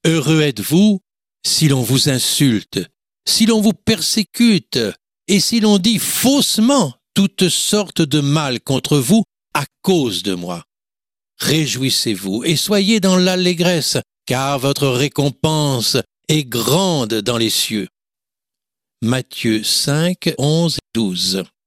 Heureux êtes-vous si l'on vous insulte, si l'on vous persécute, et si l'on dit faussement toutes sortes de mal contre vous à cause de moi. Réjouissez-vous et soyez dans l'allégresse, car votre récompense est grande dans les cieux. Matthieu 5, 11 et 12.